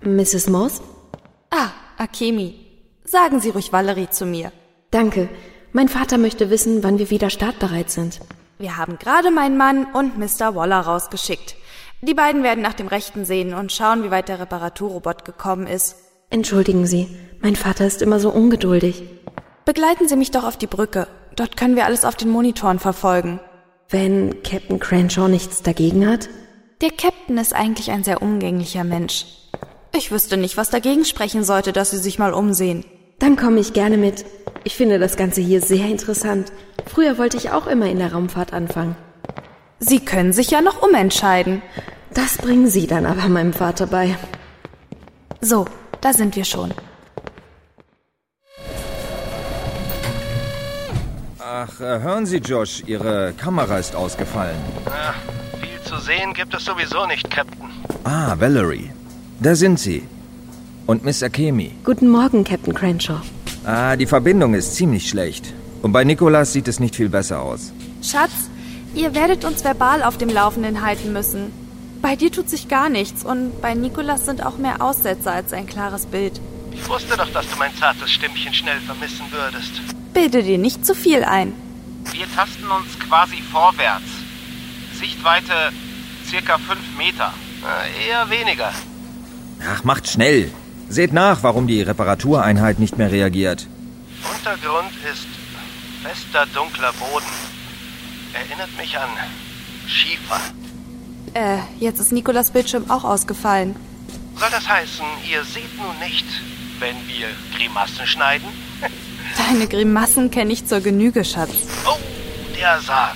Mrs. Moss? Ah, Akemi. Sagen Sie ruhig Valerie zu mir. Danke. Mein Vater möchte wissen, wann wir wieder startbereit sind. Wir haben gerade meinen Mann und Mr. Waller rausgeschickt. Die beiden werden nach dem Rechten sehen und schauen, wie weit der Reparaturrobot gekommen ist. Entschuldigen Sie, mein Vater ist immer so ungeduldig. Begleiten Sie mich doch auf die Brücke. Dort können wir alles auf den Monitoren verfolgen. Wenn Captain Crenshaw nichts dagegen hat? Der Captain ist eigentlich ein sehr umgänglicher Mensch. Ich wüsste nicht, was dagegen sprechen sollte, dass Sie sich mal umsehen. Dann komme ich gerne mit. Ich finde das Ganze hier sehr interessant. Früher wollte ich auch immer in der Raumfahrt anfangen. Sie können sich ja noch umentscheiden. Das bringen Sie dann aber meinem Vater bei. So, da sind wir schon. Ach, hören Sie, Josh, Ihre Kamera ist ausgefallen. Ja, viel zu sehen gibt es sowieso nicht, Captain. Ah, Valerie. Da sind Sie. Und Miss Akemi. Guten Morgen, Captain Crenshaw. Ah, die Verbindung ist ziemlich schlecht. Und bei Nicholas sieht es nicht viel besser aus. Schatz, ihr werdet uns verbal auf dem Laufenden halten müssen. Bei dir tut sich gar nichts und bei Nicholas sind auch mehr Aussetzer als ein klares Bild. Ich wusste doch, dass du mein zartes Stimmchen schnell vermissen würdest. Bilde dir nicht zu viel ein. Wir tasten uns quasi vorwärts. Sichtweite circa 5 Meter. Eher weniger. Ach, macht schnell. Seht nach, warum die Reparatureinheit nicht mehr reagiert. Untergrund ist fester, dunkler Boden. Erinnert mich an Schiefer. Jetzt ist Nicholas Bildschirm auch ausgefallen. Soll das heißen, ihr seht nun nicht, wenn wir Grimassen schneiden? Deine Grimassen kenne ich zur Genüge, Schatz. Oh, der saß.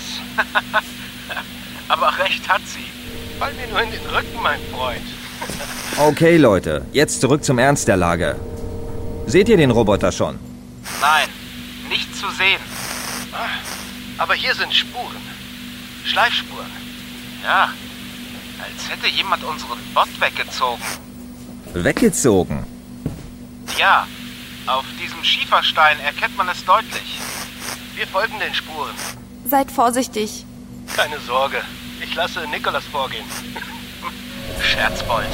Aber recht hat sie. Fall mir nur in den Rücken, mein Freund. Okay, Leute, jetzt zurück zum Ernst der Lage. Seht ihr den Roboter schon? Nein, nicht zu sehen. Aber hier sind Spuren. Schleifspuren. Ja, als hätte jemand unseren Bot weggezogen. Weggezogen? Ja, auf diesem Schieferstein erkennt man es deutlich. Wir folgen den Spuren. Seid vorsichtig. Keine Sorge, ich lasse Nicholas vorgehen. Scherzbold.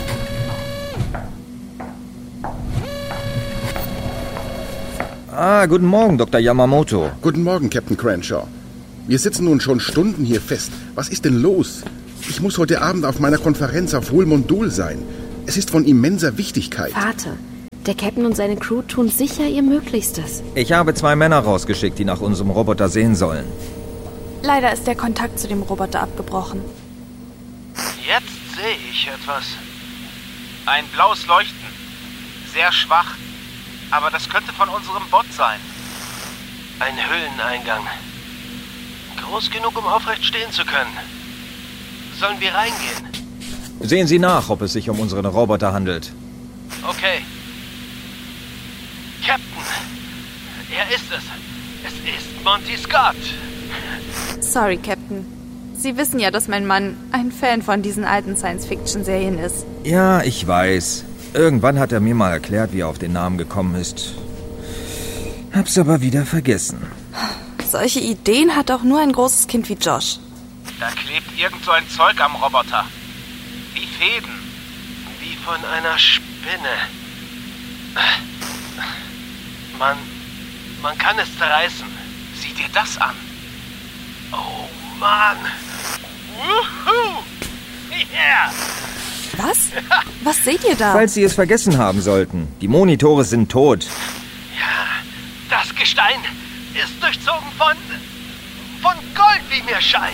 Ah, guten Morgen, Dr. Yamamoto. Guten Morgen, Captain Crenshaw. Wir sitzen nun schon Stunden hier fest. Was ist denn los? Ich muss heute Abend auf meiner Konferenz auf Volmondol sein. Es ist von immenser Wichtigkeit. Vater, der Captain und seine Crew tun sicher ihr Möglichstes. Ich habe 2 Männer rausgeschickt, die nach unserem Roboter sehen sollen. Leider ist der Kontakt zu dem Roboter abgebrochen. Jetzt sehe ich etwas. Ein blaues Leuchten. Sehr schwach. Aber das könnte von unserem Bot sein. Ein Höhleneingang. Groß genug, um aufrecht stehen zu können. Sollen wir reingehen? Sehen Sie nach, ob es sich um unseren Roboter handelt. Okay. Captain, er ist es. Es ist Monty Scott. Sorry, Captain. Sie wissen ja, dass mein Mann ein Fan von diesen alten Science-Fiction-Serien ist. Ja, ich weiß. Irgendwann hat er mir mal erklärt, wie er auf den Namen gekommen ist. Hab's aber wieder vergessen. Solche Ideen hat auch nur ein großes Kind wie Josh. Da klebt irgend so ein Zeug am Roboter. Wie Fäden. Wie von einer Spinne. Man kann es zerreißen. Sieh dir das an. Oh, Mann. Wuhu! Yeah! Was? Was seht ihr da? Falls Sie es vergessen haben sollten, die Monitore sind tot. Ja, das Gestein ist durchzogen von Gold, wie mir scheint.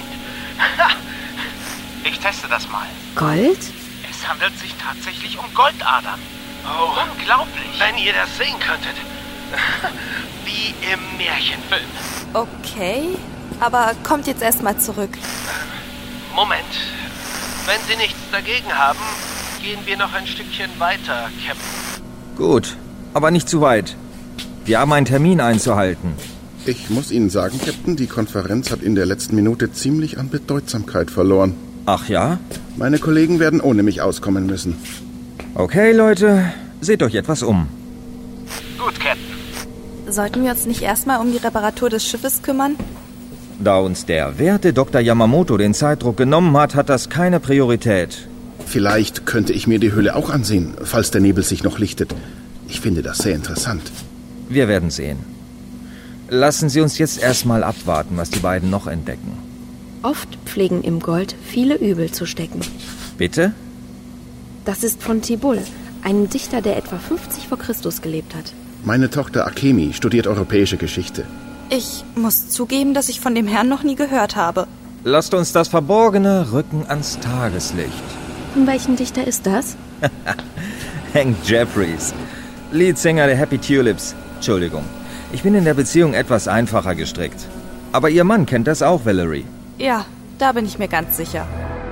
Ich teste das mal. Gold? Es handelt sich tatsächlich um Goldadern. Oh, unglaublich. Wenn ihr das sehen könntet. Wie im Märchenfilm. Okay, aber kommt jetzt erstmal zurück. Moment. Wenn Sie nichts dagegen haben, gehen wir noch ein Stückchen weiter, Captain. Gut, aber nicht zu weit. Wir haben einen Termin einzuhalten. Ich muss Ihnen sagen, Captain, die Konferenz hat in der letzten Minute ziemlich an Bedeutsamkeit verloren. Ach ja? Meine Kollegen werden ohne mich auskommen müssen. Okay, Leute, seht euch etwas um. Gut, Captain. Sollten wir uns nicht erstmal um die Reparatur des Schiffes kümmern? Da uns der werte Dr. Yamamoto den Zeitdruck genommen hat, hat das keine Priorität. Vielleicht könnte ich mir die Höhle auch ansehen, falls der Nebel sich noch lichtet. Ich finde das sehr interessant. Wir werden sehen. Lassen Sie uns jetzt erstmal abwarten, was die beiden noch entdecken. Oft pflegen im Gold viele Übel zu stecken. Bitte? Das ist von Tibull, einem Dichter, der etwa 50 vor Christus gelebt hat. Meine Tochter Akemi studiert europäische Geschichte. Ich muss zugeben, dass ich von dem Herrn noch nie gehört habe. Lasst uns das Verborgene rücken ans Tageslicht. Von welchem Dichter ist das? Hank Jeffries, Leadsänger der Happy Tulips. Entschuldigung, ich bin in der Beziehung etwas einfacher gestrickt. Aber Ihr Mann kennt das auch, Valerie. Ja, da bin ich mir ganz sicher.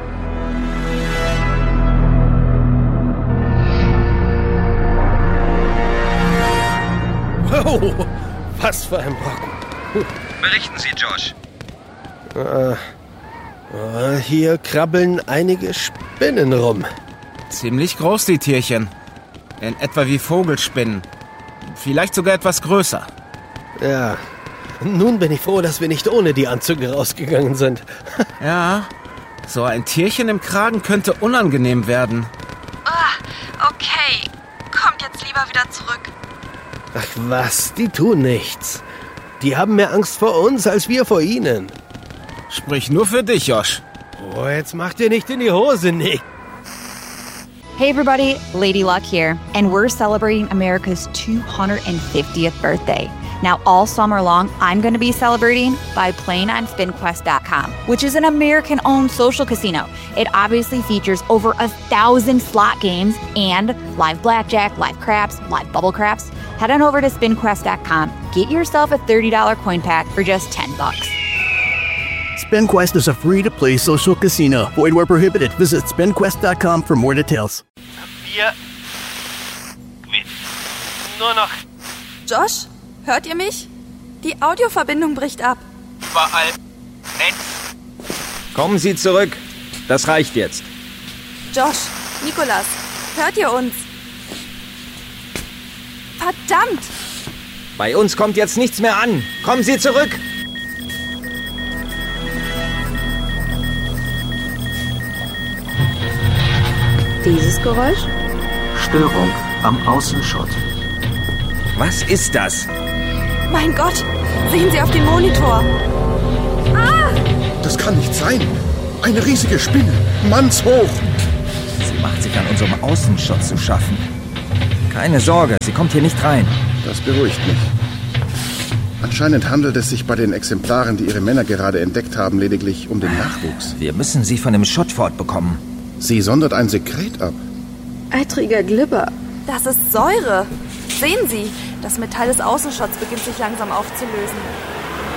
Oh, was für ein Brocken. Berichten Sie, Josh. Hier krabbeln einige Spinnen rum. Ziemlich groß, die Tierchen. In etwa wie Vogelspinnen. Vielleicht sogar etwas größer. Ja, nun bin ich froh, dass wir nicht ohne die Anzüge rausgegangen sind. Ja, so ein Tierchen im Kragen könnte unangenehm werden. Okay. Kommt jetzt lieber wieder zurück. Ach was, die tun nichts. Die haben mehr Angst vor uns, als wir vor ihnen. Sprich nur für dich, Josh. Oh, jetzt macht ihr nicht in die Hose, Nick. Hey everybody, Lady Luck here, and we're celebrating America's 250th birthday. Now all summer long, I'm going to be celebrating by playing on SpinQuest.com, which is an American-owned social casino. It obviously features over 1,000 slot games and live blackjack, live craps, live bubble craps. Head on over to SpinQuest.com, get yourself a $30 coin pack for just $10. SpinQuest is a free-to-play social casino. Void where prohibited. Visit SpinQuest.com for more details. Wir nur noch Josh, hört ihr mich? Die Audioverbindung bricht ab. Überall Netz. Kommen Sie zurück. Das reicht jetzt. Josh, Nikolas, hört ihr uns? Verdammt! Bei uns kommt jetzt nichts mehr an. Kommen Sie zurück. Dieses Geräusch? Störung am Außenschott. Was ist das? Mein Gott, sehen Sie auf den Monitor. Das kann nicht sein. Eine riesige Spinne, mannshoch. Sie macht sich an unserem Außenschott zu schaffen. Keine Sorge, sie kommt hier nicht rein. Das beruhigt mich. Anscheinend handelt es sich bei den Exemplaren, die ihre Männer gerade entdeckt haben, lediglich um den Nachwuchs. Wir müssen sie von dem Schott fortbekommen. Sie sondert ein Sekret ab. Eitriger Glibber. Das ist Säure. Sehen Sie, das Metall des Außenschotts beginnt sich langsam aufzulösen.